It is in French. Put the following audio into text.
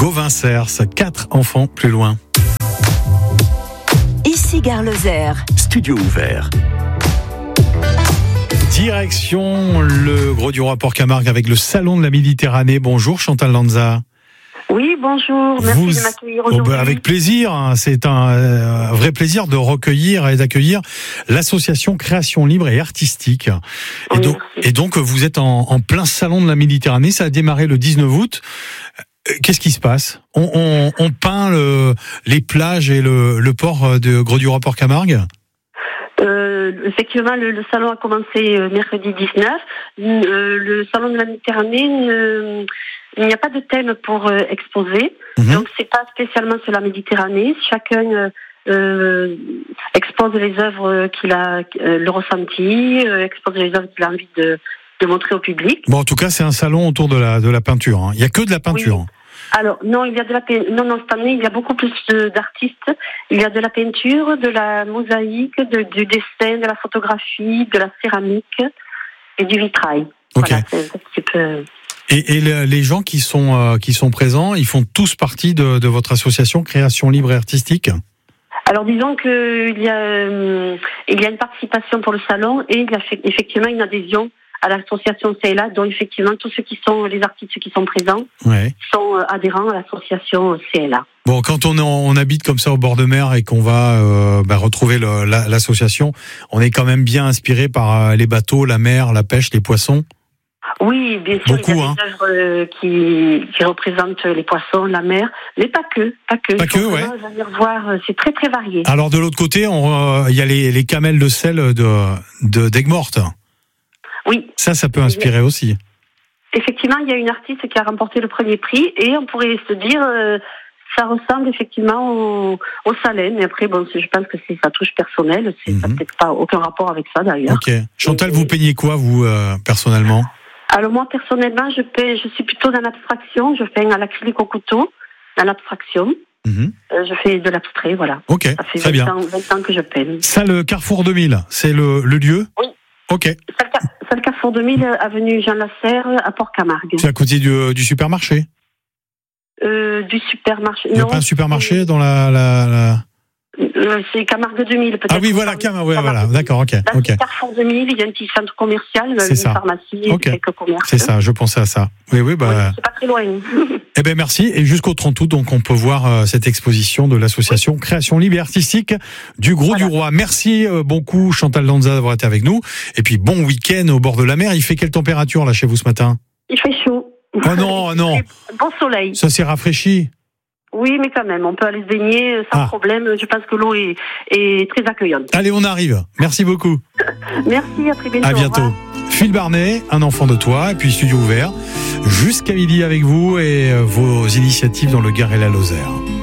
Gauvin-Cers, 4 enfants plus loin. Ici Gare Lozère. Studio ouvert. Direction le Grau-du-Roi Port-Camargue avec le Salon de la Méditerranée. Bonjour Chantal Lanza. Oui, bonjour. Merci de m'accueillir aujourd'hui. Avec plaisir. C'est un vrai plaisir de recueillir et d'accueillir l'association Création Libre et Artistique. Et donc, vous êtes en plein Salon de la Méditerranée. Ça a démarré le 19 août. Qu'est-ce qui se passe ? On peint les plages et le port de Grau-du-Roi Port-Camargue ? Effectivement, le salon a commencé mercredi 19. Le salon de la Méditerranée, il n'y a pas de thème pour exposer. Donc, c'est pas spécialement sur la Méditerranée. Chacun expose les œuvres qu'il a, le ressenti, expose les œuvres qu'il a envie de montrer au public. Bon, en tout cas, c'est un salon autour de la peinture. Hein. Il y a que de la peinture. Oui. Alors non, il y a de la non, cette année, il y a beaucoup plus d'artistes. Il y a de la peinture, de la mosaïque, du dessin, de la photographie, de la céramique et du vitrail. Ok. Voilà, c'est un petit peu... Et les gens qui sont présents, ils font tous partie de votre association Création Libre et Artistique ? Alors disons qu'il y a une participation pour le salon et il y a effectivement une adhésion à l'association CELA, dont effectivement tous ceux qui sont les artistes qui sont présents sont adhérents à l'association CELA. Bon, quand on habite comme ça au bord de mer et qu'on va retrouver l'association, on est quand même bien inspiré par les bateaux, la mer, la pêche, les poissons. Oui, bien sûr, beaucoup, il y a des œuvres qui représentent les poissons, la mer, mais pas que. Pas que, ouais. Venir voir, c'est très très varié. Alors de l'autre côté, il y a les camels de sel d'Aigues-Mortes. Oui. Ça peut inspirer aussi. Effectivement, il y a une artiste qui a remporté le premier prix et on pourrait se dire, ça ressemble effectivement au Salem. Mais après, bon, je pense que c'est sa touche personnelle. Ça n'a peut-être pas aucun rapport avec ça d'ailleurs. Ok. Chantal, vous peignez quoi, vous, personnellement ? Alors moi, personnellement, je suis plutôt dans l'abstraction. Je peins à l'acrylique au couteau, dans l'abstraction. Je fais de l'abstrait, voilà. Ok, ça fait très 20 bien. 20 ans que je peins. Ça, le Carrefour 2000, c'est le lieu ? Oui. Ok. C'est le Carrefour 2000, avenue Jean Lasserre, à Port-Camargue. C'est à côté du supermarché ? Du supermarché. Il n'y a pas un supermarché dans la... C'est Camargue 2000, peut-être. Ah oui, voilà, voilà. D'accord, ok. Là, c'est Carrefour 2000, il y a un petit centre commercial, une pharmacie, et quelques commerces. C'est ça, je pensais à ça. Oui, c'est pas très loin. Eh bien, merci. Et jusqu'au 30 août, donc, on peut voir cette exposition de l'association Création Libre et Artistique du Grau-du-Roi. Merci beaucoup, Chantal Lanza, d'avoir été avec nous. Et puis, bon week-end au bord de la mer. Il fait quelle température, là, chez vous, ce matin ? Il fait chaud. Oh non, non. Bon soleil. Ça s'est rafraîchi. Oui, mais quand même, on peut aller se baigner sans problème. Je pense que l'eau est très accueillante. Allez, on arrive. Merci beaucoup. Merci, à très bientôt. À bientôt. Phil Barnet, un enfant de toi, et puis Studio Ouvert, jusqu'à midi avec vous et vos initiatives dans le Gard et la Lozère.